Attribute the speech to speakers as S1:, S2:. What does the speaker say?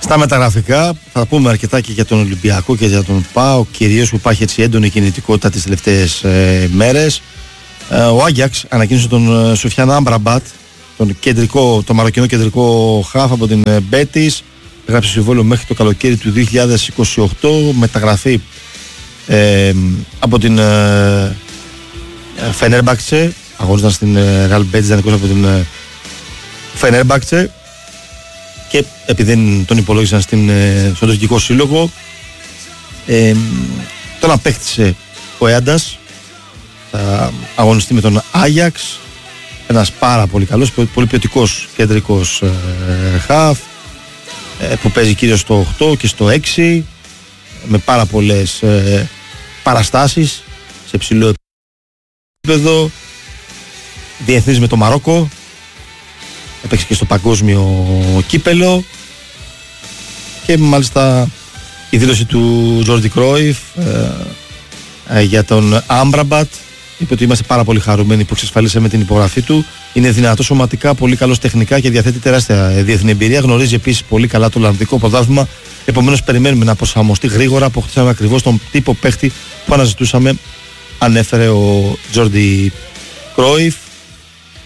S1: Στα μεταγραφικά θα πούμε αρκετά και για τον Ολυμπιακό και για τον ΠΑΟΚ, κυρίως που υπάρχει έτσι έντονη κινητικότητα τις τελευταίες μέρες. Ο Άγιαξ ανακοίνωσε τον Σουφιάν Άμπραμπατ, τον μαροκινό κεντρικό χαφ από την Μπέτις. Έγραψε συμβόλαιο μέχρι το καλοκαίρι του 2028, μεταγραφή από την Φενέρμπαχτσε, αγωνίζονταν στην Ρεάλ Μπέτις, δανεικός από την Φενέρμπαχτσε, και επειδή δεν τον υπολόγισαν στον τουρκικό σύλλογο, τον απέκτησε ο Έαντας. Θα αγωνιστεί με τον Άγιαξ, ένας πάρα πολύ καλός, πολύ ποιοτικός κεντρικός χαφ, που παίζει κυρίως στο 8 και στο 6, με πάρα πολλές παραστάσεις σε ψηλό επίπεδο, διεθνής με το Μαρόκο, έπαιξε και στο παγκόσμιο κύπελο, και μάλιστα η δήλωση του Τζόρντι Κρόιφ για τον Άμπραμπατ, είπε ότι είμαστε πάρα πολύ χαρούμενοι που εξασφαλίσαμε την υπογραφή του. Είναι δυνατό σωματικά, πολύ καλός τεχνικά και διαθέτει τεράστια διεθνή εμπειρία. Γνωρίζει επίσης πολύ καλά το Ολλανδικό πρωτάθλημα. Επομένως, περιμένουμε να προσαρμοστεί γρήγορα. Αποκτήσαμε ακριβώς τον τύπο παίχτη που αναζητούσαμε, ανέφερε ο Τζόρντι Κρόιφ.